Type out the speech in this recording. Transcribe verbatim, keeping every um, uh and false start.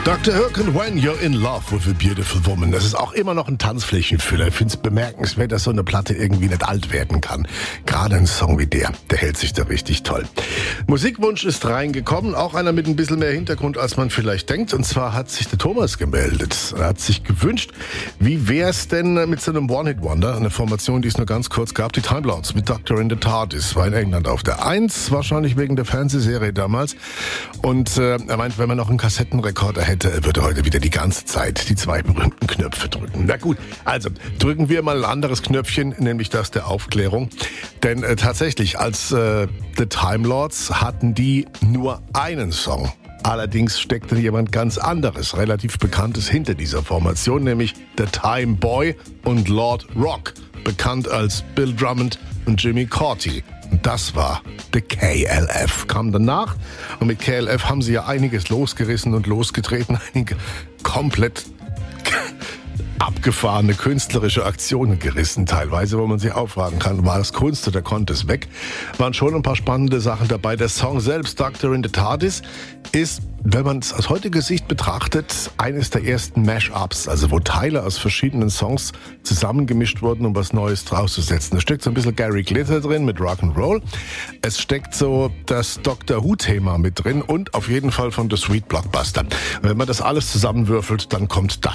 Doktor Hook und When You're in Love with a Beautiful Woman. Das ist auch immer noch ein Tanzflächenfüller. Ich finde es bemerkenswert, dass so eine Platte irgendwie nicht alt werden kann. Gerade ein Song wie der, der hält sich da richtig toll. Musikwunsch ist reingekommen, auch einer mit ein bisschen mehr Hintergrund, als man vielleicht denkt. Und zwar hat sich der Thomas gemeldet. Er hat sich gewünscht, wie wär's denn mit so einem One-Hit-Wonder? Eine Formation, die es nur ganz kurz gab, die Time Lords mit Doctor in the TARDIS. War in England auf der Eins, wahrscheinlich wegen der Fernsehserie damals. Und äh, er meint, wenn man noch einen Kassettenrekorder hätte, er würde heute wieder die ganze Zeit die zwei berühmten Knöpfe drücken. Na gut, also drücken wir mal ein anderes Knöpfchen, nämlich das der Aufklärung. Denn äh, tatsächlich, als äh, The Time Lords hatten die nur einen Song. Allerdings steckte jemand ganz anderes, relativ Bekanntes hinter dieser Formation, nämlich The Time Boy und Lord Rock, bekannt als Bill Drummond und Jimmy Cauty. Und das war The K L F. Kam danach und mit K L F haben sie ja einiges losgerissen und losgetreten, einige komplett abgefahrene künstlerische Aktionen gerissen, teilweise, wo man sich auffragen kann, war es Kunst oder konnte es weg? Waren schon ein paar spannende Sachen dabei. Der Song selbst, Doctor in the TARDIS, ist, wenn man es aus heutiger Sicht betrachtet, eines der ersten Mash-Ups, also wo Teile aus verschiedenen Songs zusammengemischt wurden, um was Neues draus zu setzen. Es steckt so ein bisschen Gary Glitter drin mit Rock'n'Roll. Es steckt so das Doctor Who-Thema mit drin und auf jeden Fall von The Sweet Blockbuster. Und wenn man das alles zusammenwürfelt, dann kommt das.